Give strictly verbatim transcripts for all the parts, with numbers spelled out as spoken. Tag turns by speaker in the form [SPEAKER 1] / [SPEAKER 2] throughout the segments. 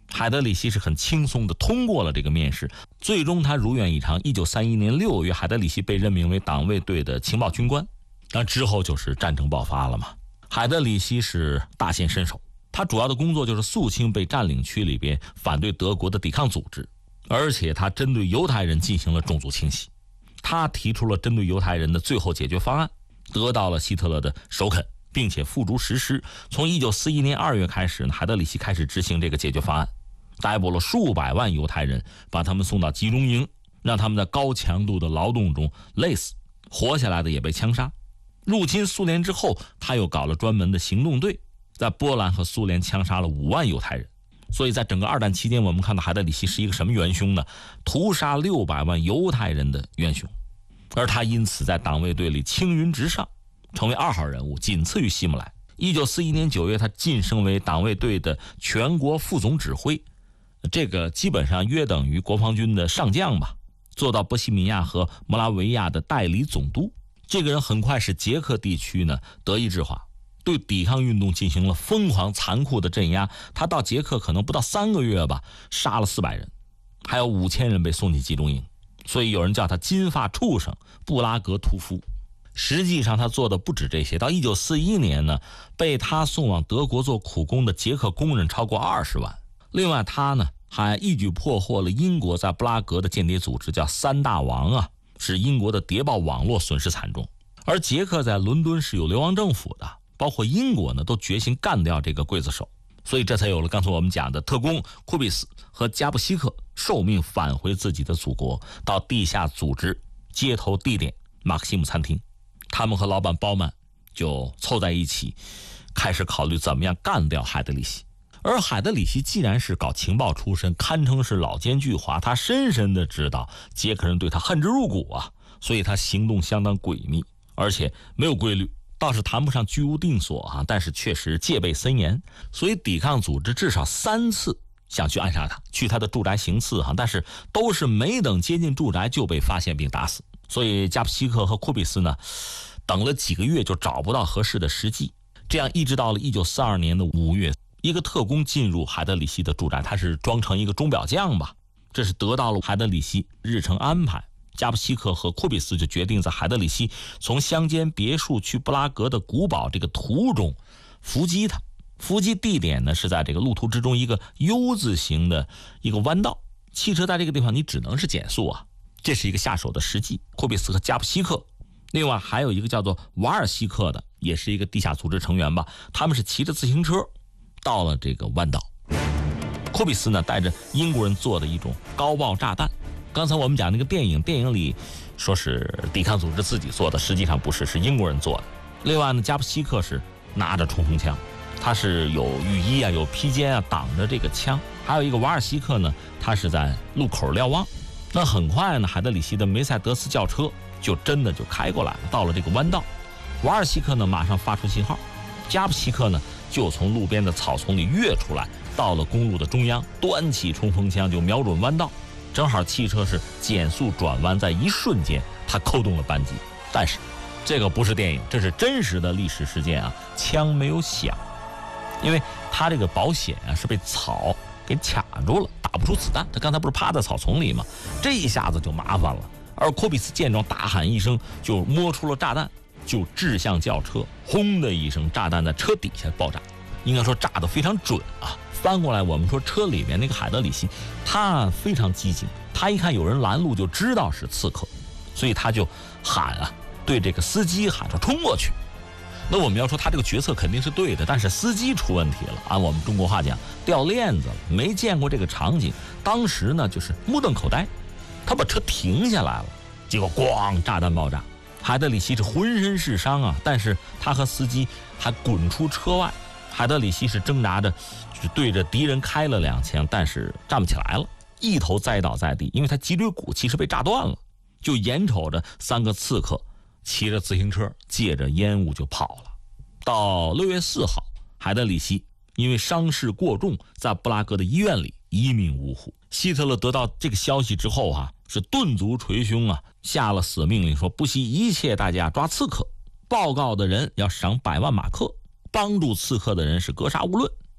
[SPEAKER 1] 海德里希是很轻松的通过了这个面试，最终他如愿以偿。一九三一年六月，海德里希被任命为党卫队的情报军官。那之后就是战争爆发了嘛。海德里希是大显身手，他主要的工作就是肃清被占领区里边反对德国的抵抗组织，而且他针对犹太人进行了种族清洗。他提出了针对犹太人的最后解决方案，得到了希特勒的首肯，并且付诸实施。从一九四一年二月开始呢，海德里希开始执行这个解决方案，逮捕了数百万犹太人，把他们送到集中营，让他们在高强度的劳动中累死，活下来的也被枪杀。入侵苏联之后，他又搞了专门的行动队，在波兰和苏联枪杀了五万犹太人。所以在整个二战期间，我们看到海德里希是一个什么元凶呢？屠杀六百万犹太人的元凶。而他因此在党卫队里青云直上，成为二号人物，仅次于希姆莱。一九四一年九月，他晋升为党卫队的全国副总指挥，这个基本上约等于国防军的上将吧，做到波西米亚和摩拉维亚的代理总督。这个人很快使捷克地区呢德意志化，对抵抗运动进行了疯狂残酷的镇压。他到捷克可能不到三个月吧，杀了四百人，还有五千人被送进集中营。所以有人叫他金发畜生布拉格屠夫。实际上他做的不止这些，到一九四一年呢，被他送往德国做苦工的捷克工人超过二十万。另外他呢还一举破获了英国在布拉格的间谍组织，叫三大王啊，使英国的谍报网络损失惨重。而捷克在伦敦是有流亡政府的，包括英国呢都决心干掉这个刽子手。所以这才有了刚才我们讲的特工库比斯和加布西克受命返回自己的祖国，到地下组织接头地点马克西姆餐厅。他们和老板包曼就凑在一起，开始考虑怎么样干掉海德里希。而海德里希既然是搞情报出身，堪称是老奸巨猾，他深深的知道捷克人对他恨之入骨啊，所以他行动相当诡秘，而且没有规律，倒是谈不上居无定所啊，但是确实戒备森严。所以抵抗组织至少三次想去暗杀他，去他的住宅行刺哈，但是都是没等接近住宅就被发现并打死。所以加布西克和库比斯呢，等了几个月就找不到合适的时机，这样一直到了一九四二年的五月，一个特工进入海德里希的住宅，他是装成一个钟表匠吧，这是得到了海德里希日程安排。加布西克和库比斯就决定在海德里希从乡间别墅去布拉格的古堡这个途中伏击他。伏击地点呢是在这个路途之中一个 U 字形的一个弯道，汽车在这个地方你只能是减速啊，这是一个下手的时机。库比斯和加布西克，另外还有一个叫做瓦尔西克的，也是一个地下组织成员吧，他们是骑着自行车到了这个弯道。库比斯呢带着英国人做的一种高爆炸弹，刚才我们讲那个电影，电影里说是抵抗组织自己做的，实际上不是，是英国人做的。另外呢，加布西克是拿着冲锋枪，他是有雨衣啊，有披肩啊，挡着这个枪。还有一个瓦尔西克呢，他是在路口瞭望。那很快呢，海德里希的梅赛德斯轿车就真的就开过来了，到了这个弯道。瓦尔西克呢马上发出信号，加布西克呢就从路边的草丛里跃出来，到了公路的中央，端起冲锋枪就瞄准弯道。正好汽车是减速转弯，在一瞬间他扣动了扳机。但是这个不是电影，这是真实的历史事件啊，枪没有响，因为他这个保险啊是被草给卡住了，打不出子弹。他刚才不是趴在草丛里吗？这一下子就麻烦了。而库比斯见状大喊一声，就摸出了炸弹，就掷向轿车，轰的一声，炸弹在车底下爆炸，应该说炸得非常准啊。翻过来我们说车里面那个海德里希他非常机警，他一看有人拦路就知道是刺客，所以他就喊啊，对这个司机喊说冲过去。那我们要说他这个决策肯定是对的，但是司机出问题了，按我们中国话讲掉链子了，没见过这个场景，当时呢就是目瞪口呆，他把车停下来了，结果咣，炸弹爆炸。海德里希是浑身是伤啊，但是他和司机还滚出车外。海德里希是挣扎着就是对着敌人开了两枪，但是站不起来了，一头栽倒在地，因为他脊椎骨其实被炸断了。就眼瞅着三个刺客骑着自行车借着烟雾就跑了。到六月四号，海德里希因为伤势过重，在布拉格的医院里一命呜呼。希特勒得到这个消息之后啊，是顿足捶胸啊，下了死命令，说不惜一切代价抓刺客，报告的人要赏百万马克，帮助刺客的人是格杀勿论。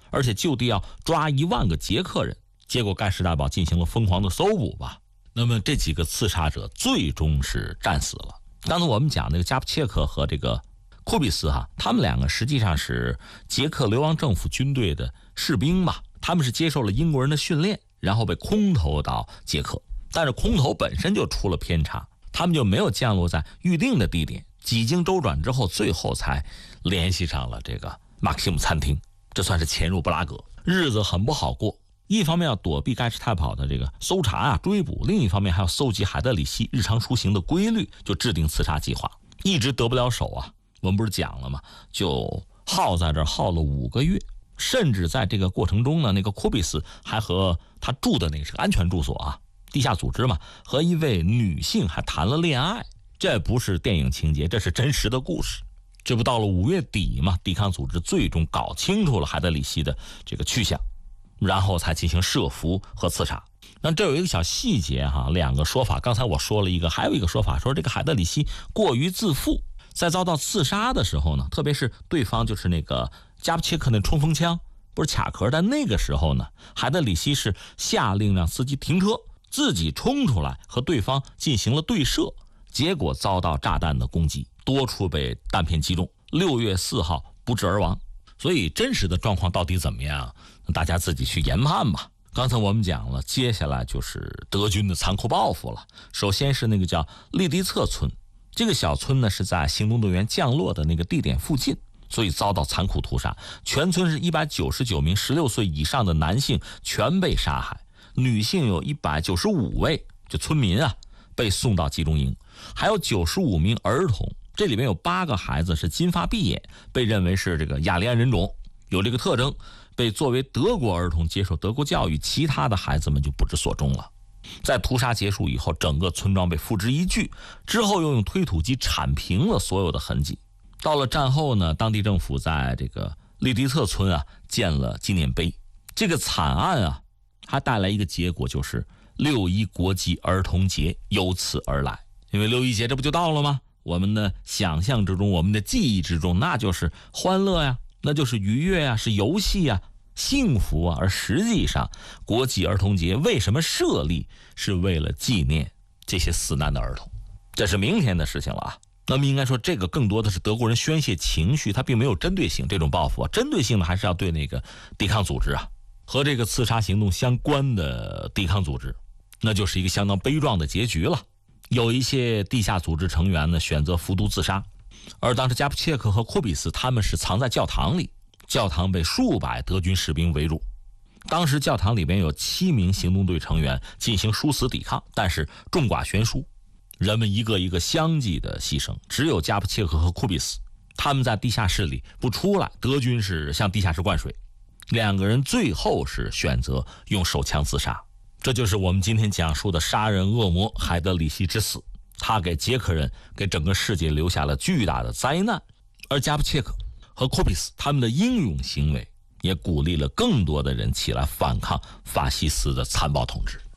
[SPEAKER 1] 而且就地要抓一万个捷克人。结果盖世大堡进行了疯狂的搜捕吧。那么这几个刺杀者最终是战死了。刚才我们讲那个加布切克和这个库比斯哈，他们两个实际上是捷克流亡政府军队的士兵吧，他们是接受了英国人的训练，然后被空投到捷克，但是空投本身就出了偏差，他们就没有降落在预定的地点，几经周转之后，最后才联系上了这个马克西姆餐厅，这算是潜入布拉格，日子很不好过。一方面要躲避盖世太保的这个搜查啊追捕，另一方面还要搜集海德里希日常出行的规律，就制定刺杀计划，一直得不了手啊。我们不是讲了吗？就耗在这儿耗了五个月，甚至在这个过程中呢，那个库比斯还和他住的那个是个安全住所啊，地下组织嘛，和一位女性还谈了恋爱。这不是电影情节，这是真实的故事。这不到了五月底嘛，抵抗组织最终搞清楚了海德里希的这个去向，然后才进行设伏和刺杀。那这有一个小细节哈，两个说法。刚才我说了一个，还有一个说法说这个海德里希过于自负，在遭到刺杀的时候呢，特别是对方就是那个加布切克那冲锋枪不是卡壳，但那个时候呢，海德里希是下令让司机停车，自己冲出来和对方进行了对射，结果遭到炸弹的攻击，多处被弹片击中，六月四号不治而亡。所以真实的状况到底怎么样，大家自己去研判吧。刚才我们讲了，接下来就是德军的残酷报复了。首先是那个叫利迪策村，这个小村呢是在行动队员降落的那个地点附近，所以遭到残酷屠杀。全村是一百九十九名十六岁以上的男性全被杀害，女性有一百九十五位，就村民啊被送到集中营，还有九十五名儿童，这里面有八个孩子是金发碧眼，被认为是这个雅利安人种，有这个特征，被作为德国儿童接受德国教育，其他的孩子们就不知所终了。在屠杀结束以后，整个村庄被付之一炬，之后又用推土机铲平了所有的痕迹。到了战后呢，当地政府在这个利迪策村啊建了纪念碑。这个惨案啊还带来一个结果，就是六一国际儿童节由此而来。因为六一节这不就到了吗？我们的想象之中，我们的记忆之中，那就是欢乐呀，那就是愉悦呀，是游戏呀，幸福啊。而实际上国际儿童节为什么设立，是为了纪念这些死难的儿童，这是明天的事情了啊。那么应该说这个更多的是德国人宣泄情绪，他并没有针对性这种报复啊，针对性的还是要对那个抵抗组织啊和这个刺杀行动相关的抵抗组织，那就是一个相当悲壮的结局了。有一些地下组织成员呢选择服毒自杀，而当时加布切克和库比斯他们是藏在教堂里，教堂被数百德军士兵围住。当时教堂里边有七名行动队成员进行殊死抵抗，但是众寡悬殊，人们一个一个相继的牺牲，只有加布切克和库比斯他们在地下室里不出来，德军是向地下室灌水，两个人最后是选择用手枪自杀。这就是我们今天讲述的杀人恶魔海德里希之死，他给捷克人给整个世界留下了巨大的灾难。而加布切克和库比斯他们的英勇行为也鼓励了更多的人起来反抗法西斯的残暴统治。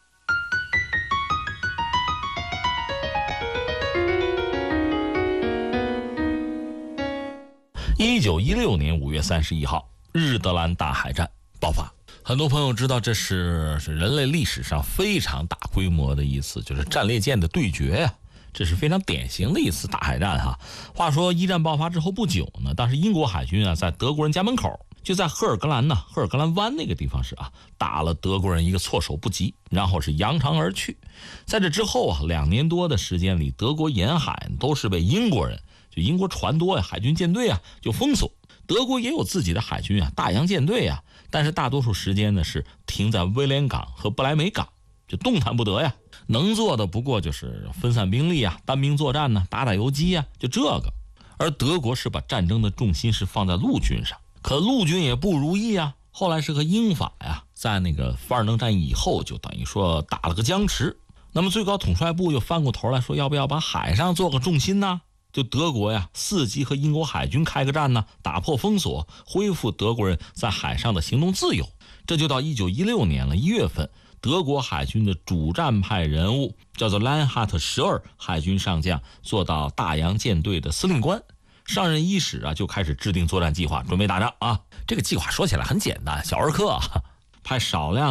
[SPEAKER 1] 一九一六年五月三十一号，日德兰大海战爆发。很多朋友知道，这是是人类历史上非常大规模的一次就是战列舰的对决呀、啊，这是非常典型的一次大海战哈。话说一战爆发之后不久呢，当时英国海军啊在德国人家门口，就在赫尔格兰呢赫尔格兰湾那个地方是啊打了德国人一个措手不及，然后是扬长而去。在这之后啊，两年多的时间里，德国沿海都是被英国人就英国船多呀，海军舰队啊就封锁。德国也有自己的海军啊，大洋舰队啊，但是大多数时间呢是停在威廉港和不来梅港，就动弹不得呀。能做的不过就是分散兵力啊，单兵作战呢，打打游击啊，就这个。而德国是把战争的重心是放在陆军上，可陆军也不如意啊。后来是和英法呀，在那个凡尔登战役以后，就等于说打了个僵持。那么最高统帅部又翻过头来说，要不要把海上做个重心呢？就德国呀，伺机和英国海军开个战呢，打破封锁，恢复德国人在海上的行动自由。这就到一九一六年了，一月份，德国海军的主战派人物叫做兰哈特·舍尔海军上将做到大洋舰队的司令官， 上任伊始啊，就开始制定作战计划，准备打仗啊。这个计划说起来很简单，小儿科啊，派少量